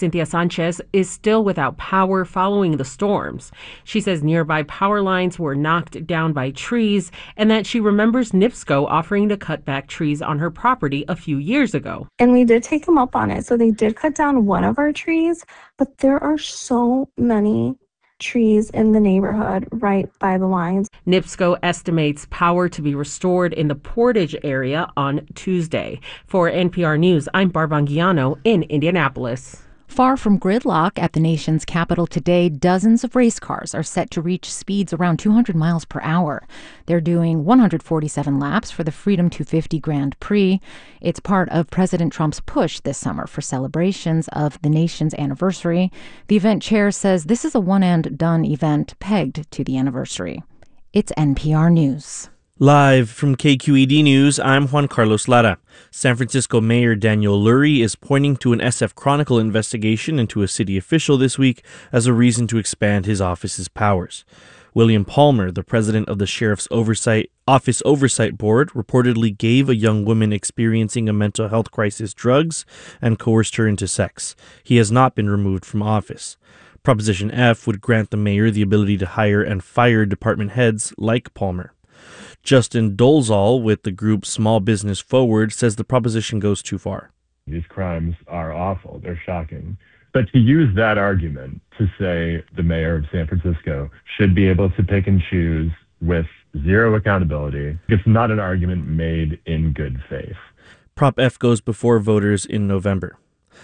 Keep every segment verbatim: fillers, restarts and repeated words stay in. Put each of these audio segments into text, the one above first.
Cynthia Sanchez, is still without power following the storms. She says nearby power lines were knocked down by trees and that she remembers NIPSCO offering to cut back trees on her property a few years ago. And we did take them up on it. So they did cut down one of our trees, but there are so many trees in the neighborhood right by the lines. NIPSCO estimates power to be restored in the Portage area on Tuesday. For N P R News, I'm Barb Anguiano in Indianapolis. Far from gridlock at the nation's capital today, dozens of race cars are set to reach speeds around two hundred miles per hour. They're doing one hundred forty-seven laps for the Freedom two fifty Grand Prix. It's part of President Trump's push this summer for celebrations of the nation's anniversary. The event chair says this is a one-and-done event pegged to the anniversary. It's N P R News. Live from K Q E D News, I'm Juan Carlos Lara. San Francisco Mayor Daniel Lurie is pointing to an S F Chronicle investigation into a city official this week as a reason to expand his office's powers. William Palmer, the president of the Sheriff's Oversight Office Oversight Board, reportedly gave a young woman experiencing a mental health crisis drugs and coerced her into sex. He has not been removed from office. Proposition F would grant the mayor the ability to hire and fire department heads like Palmer. Justin Dolezal with the group Small Business Forward says the proposition goes too far. These crimes are awful. They're shocking. But to use that argument to say the mayor of San Francisco should be able to pick and choose with zero accountability, it's not an argument made in good faith. Prop F goes before voters in November.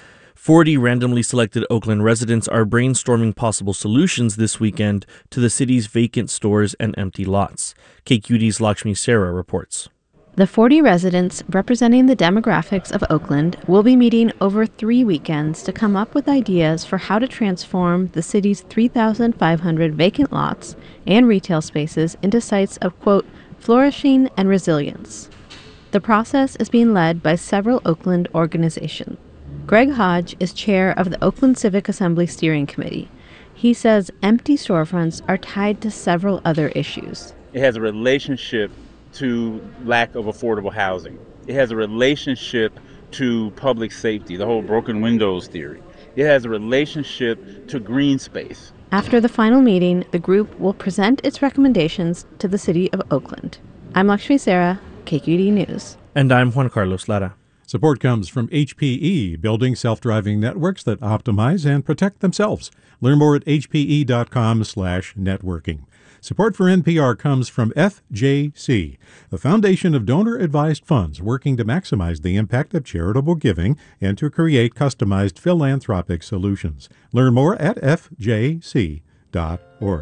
forty randomly selected Oakland residents are brainstorming possible solutions this weekend to the city's vacant stores and empty lots. K Q E D's Lakshmi Sarah reports. The forty residents representing the demographics of Oakland will be meeting over three weekends to come up with ideas for how to transform the city's three thousand five hundred vacant lots and retail spaces into sites of, quote, flourishing and resilience. The process is being led by several Oakland organizations. Greg Hodge is chair of the Oakland Civic Assembly Steering Committee. He says empty storefronts are tied to several other issues. It has a relationship to lack of affordable housing. It has a relationship to public safety, the whole broken windows theory. It has a relationship to green space. After the final meeting, the group will present its recommendations to the city of Oakland. I'm Lakshmi Sarah, K Q E D News. And I'm Juan Carlos Lara. Support comes from H P E, building self-driving networks that optimize and protect themselves. Learn more at hpe.com slash networking. Support for N P R comes from F J C, the foundation of donor-advised funds working to maximize the impact of charitable giving and to create customized philanthropic solutions. Learn more at f j c dot org.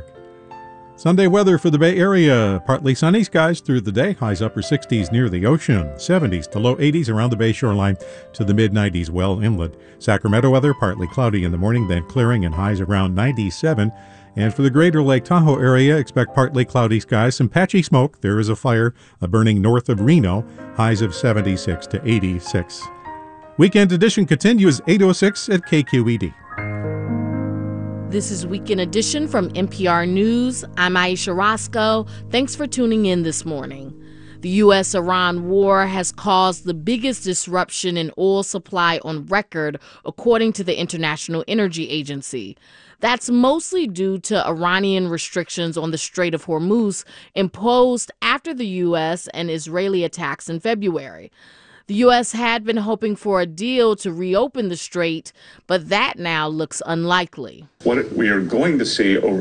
Sunday weather for the Bay Area. Partly sunny skies through the day. Highs upper sixties near the ocean. seventies to low eighties around the Bay shoreline to the mid nineties well inland. Sacramento weather, partly cloudy in the morning, then clearing and highs around ninety-seven. And for the greater Lake Tahoe area, expect partly cloudy skies, some patchy smoke. There is a fire burning north of Reno. Highs of seventy-six to eighty-six. Weekend edition continues eight oh six at K Q E D. This is Weekend Edition from N P R News. I'm Aisha Roscoe. Thanks for tuning in this morning. The U S Iran war has caused the biggest disruption in oil supply on record, according to the International Energy Agency. That's mostly due to Iranian restrictions on the Strait of Hormuz imposed after the U S and Israeli attacks in February. The U S had been hoping for a deal to reopen the strait, but that now looks unlikely. What we are going to see over